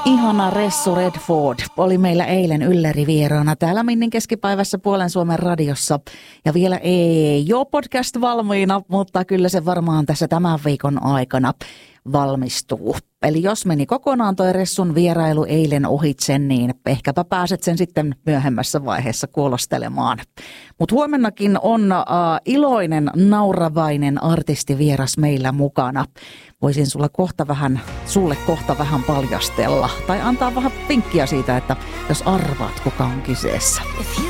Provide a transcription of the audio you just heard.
Ihana Ressu Redford oli meillä eilen ylläri vieraana täällä Minnin keskipäivässä Puolen Suomen radiossa. Ja vielä ei ole podcast valmiina, mutta kyllä se varmaan tässä tämän viikon aikana valmistuu. Eli jos meni kokonaan toi Ressun vierailu eilen ohitse, niin ehkäpä pääset sen sitten myöhemmässä vaiheessa kuulostelemaan. Mutta huomennakin on iloinen, nauravainen artistivieras meillä mukana. Voisin sulle kohta vähän paljastella tai antaa vähän vinkkiä siitä, että jos arvaat kuka on kyseessä.